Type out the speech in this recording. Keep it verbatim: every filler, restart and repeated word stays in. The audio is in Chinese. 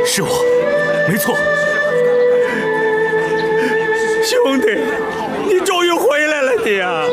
是我，没错。 兄弟，你终于回来了，你啊！